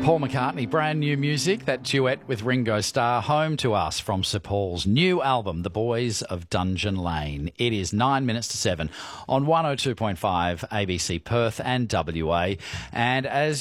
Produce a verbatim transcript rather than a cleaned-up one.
Paul McCartney, brand new music, that duet with Ringo Starr, home to us from Sir Paul's new album, The Boys of Dungeon Lane. It is nine minutes to seven on one oh two point five A B C Perth and W A. And as